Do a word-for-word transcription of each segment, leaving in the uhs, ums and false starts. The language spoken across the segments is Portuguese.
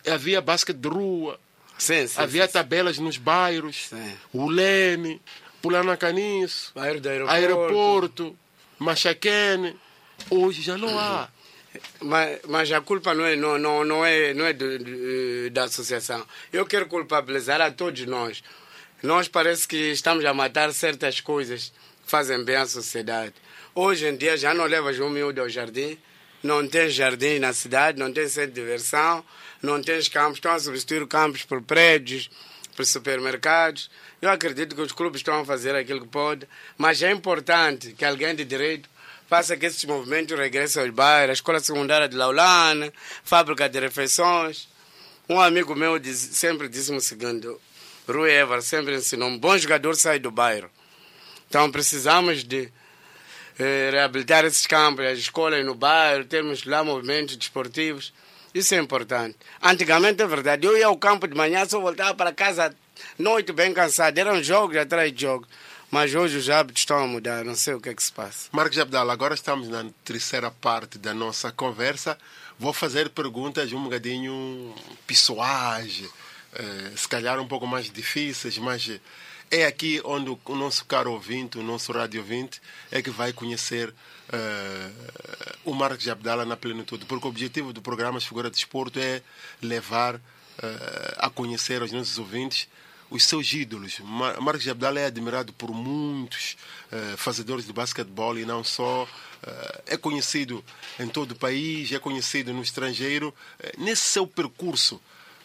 havia basquete de rua, Sim, sim, havia sim, tabelas nos bairros, sim. o Leme, Pulanacaniço, Bairro do aeroporto. Aeroporto, Machaquene. Hoje já não há. Mas, mas a culpa não é, não, não, não é, não é do, do, da associação. Eu quero culpabilizar a todos nós. Nós parece que estamos a matar certas coisas que fazem bem à sociedade. Hoje em dia já não levas um miúdo ao jardim, não tens jardim na cidade, não tens centro de diversão, não tens campos, estão a substituir campos por prédios, por supermercados. Eu acredito que os clubes estão a fazer aquilo que podem, mas é importante que alguém de direito faça que esses movimentos regressem aos bairros, a escola secundária de Laulana, fábrica de refeições. Um amigo meu diz, sempre disse-me o seguinte, Rui Evar sempre ensinou, um bom jogador sai do bairro. Então precisamos de eh, reabilitar esses campos, as escolas no bairro, termos lá movimentos desportivos. Isso é importante. Antigamente, é verdade, eu ia ao campo de manhã, só voltava para casa à noite bem cansado. Eram jogos atrás de jogos. Mas hoje os hábitos estão a mudar, não sei o que é que se passa. Marcos Abdala, agora estamos na terceira parte da nossa conversa. Vou fazer perguntas um bocadinho pessoais, eh, se calhar um pouco mais difíceis, mas é aqui onde o nosso caro ouvinte, o nosso rádio ouvinte, é que vai conhecer eh, o Marcos Abdala na plenitude. Porque o objetivo do programa As Figuras de Desporto é levar eh, a conhecer aos nossos ouvintes os seus ídolos. Marcos Abdala é admirado por muitos uh, fazedores de basquetebol e não só. Uh, é conhecido em todo o país, é conhecido no estrangeiro. Uh, nesse seu percurso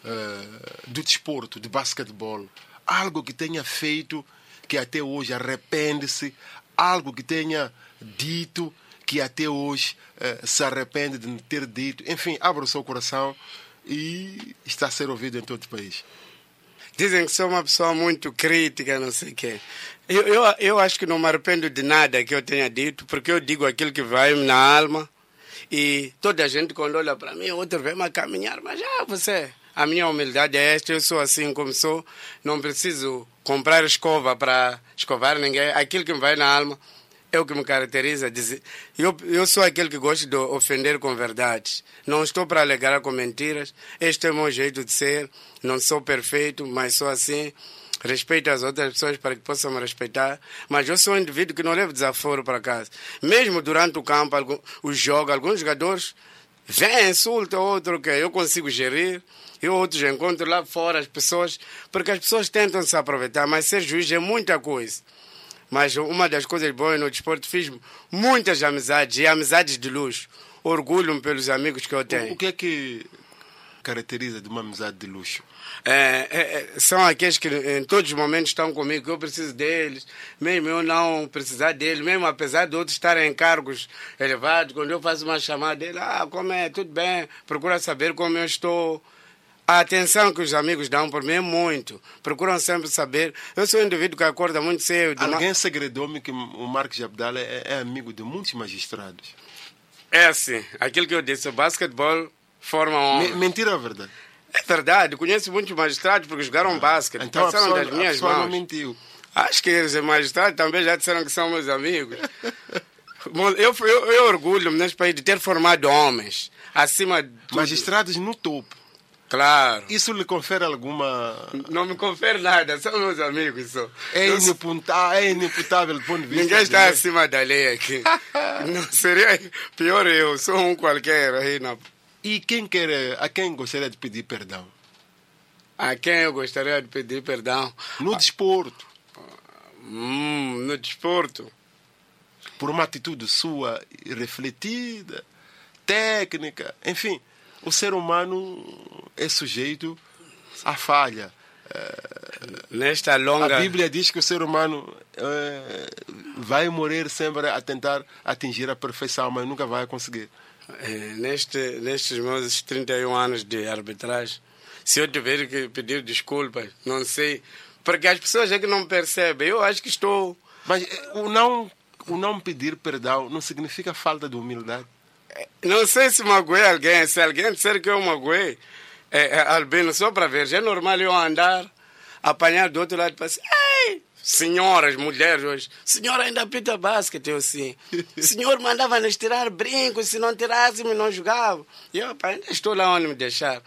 uh, do desporto, de basquetebol, algo que tenha feito que até hoje arrepende-se, algo que tenha dito que até hoje uh, se arrepende de ter dito. Enfim, abra o seu coração e está a ser ouvido em todo o país. Dizem que sou uma pessoa muito crítica, não sei o quê. Eu, eu, eu acho que não me arrependo de nada que eu tenha dito, porque eu digo aquilo que vai na alma. E toda a gente, quando olha para mim, outro vem a caminhar, mas já você... A minha humildade é esta, eu sou assim como sou. Não preciso comprar escova para escovar ninguém. Aquilo que me vai na alma é o que me caracteriza. Eu, eu sou aquele que gosta de ofender com verdades. Não estou para alegar com mentiras. Este é o meu jeito de ser. Não sou perfeito, mas sou assim. Respeito as outras pessoas para que possam me respeitar. Mas eu sou um indivíduo que não leva desaforo para casa. Mesmo durante o campo, algum, o jogo, alguns jogadores vêm, insultam outro que eu consigo gerir. Eu outros encontro lá fora as pessoas, porque as pessoas tentam se aproveitar, mas ser juiz é muita coisa. Mas uma das coisas boas no desporto, fiz muitas amizades, e amizades de luxo. Orgulho-me pelos amigos que eu tenho. O que é que caracteriza de uma amizade de luxo? É, é, são aqueles que em todos os momentos estão comigo, que eu preciso deles, mesmo eu não precisar deles, mesmo apesar de outros estarem em cargos elevados, quando eu faço uma chamada dele, ah, como é, tudo bem, procura saber como eu estou. A atenção que os amigos dão por mim é muito. Procuram sempre saber. Eu sou um indivíduo que acorda muito cedo. Alguém segredou-me que o Marcos Abdala é, é amigo de muitos magistrados. É assim. Aquilo que eu disse, o basquetebol forma homem. Mentira ou verdade? É verdade. Conheço muitos magistrados porque jogaram ah, basquete. Então passaram a pessoa, das minhas a pessoa mãos. não mentiu. Acho que eles, magistrados, também já disseram que são meus amigos. eu, eu, eu orgulho-me neste país de ter formado homens. Acima de tudo. Magistrados no topo. Claro. Isso lhe confere alguma... Não me confere nada, são meus amigos. Só. É, inimputável, é inimputável do ponto de vista... Ninguém está de... acima da lei aqui. Não seria pior eu, sou um qualquer aí na... E quem quer, a quem gostaria de pedir perdão? A quem eu gostaria de pedir perdão? No desporto. Hum, no desporto. Por uma atitude sua refletida, técnica, enfim... O ser humano é sujeito à falha. Nesta longa... A Bíblia diz que o ser humano é, vai morrer sempre a tentar atingir a perfeição, mas nunca vai conseguir. É, neste, nestes meus trinta e um anos de arbitragem, se eu tiver que pedir desculpas, não sei, porque as pessoas é que não percebem. Eu acho que estou... Mas o não, o não pedir perdão não significa falta de humildade. Não sei se magoei alguém, se alguém disser que eu magoei, é, é, Albino, só para ver, já é normal eu andar, apanhar do outro lado e pensar, ei, senhoras, mulheres hoje, senhora ainda pita basquete, eu assim, senhor mandava-nos tirar brincos, se não tirássemos não jogava. E eu, pá, ainda estou lá onde me deixar.